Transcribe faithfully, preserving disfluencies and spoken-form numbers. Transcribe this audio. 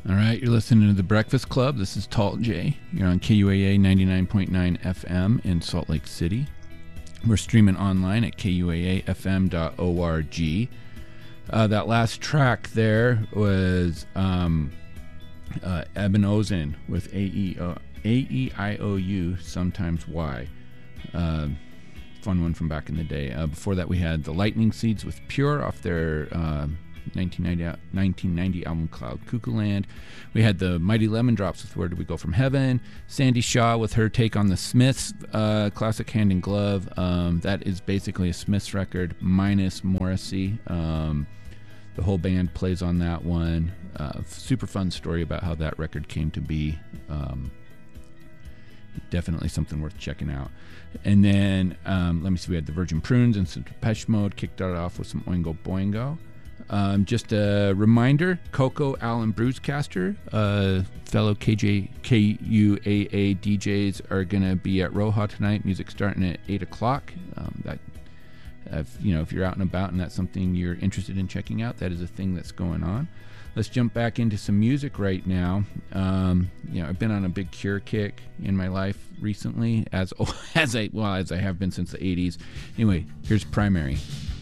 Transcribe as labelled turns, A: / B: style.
A: All right, you're listening to The Breakfast Club. This is Tall J. You're on K U A A ninety-nine point nine F M in Salt Lake City. We're streaming online at K U A A F M dot org. Uh, that last track there was um, uh, Eben Ozen with A E I O U, sometimes Y. Uh, fun one from back in the day. Uh, before that, we had The Lightning Seeds with Pure off their Uh, nineteen ninety album Cloud Cuckoo Land. We had the Mighty Lemon Drops with Where Do We Go From Heaven. Sandy Shaw with her take on the Smiths uh, classic Hand in Glove. Um, that is basically a Smiths record minus Morrissey. Um, the whole band plays on that one. Uh, super fun story about how that record came to be. Um, definitely something worth checking out. And then um, let me see, we had the Virgin Prunes and some Depeche Mode. Kicked it off with some Oingo Boingo. Um, just a reminder, Coco, Al, and Brucecaster, uh, fellow K J, K U A A D Js, are going to be at Roja tonight. Music starting at eight o'clock. Um, that, if, you know, if you're out and about and that's something you're interested in checking out, that is a thing that's going on. Let's jump back into some music right now. Um, you know, I've been on a big Cure kick in my life recently, as as I well as I have been since the eighties. Anyway, here's Primary.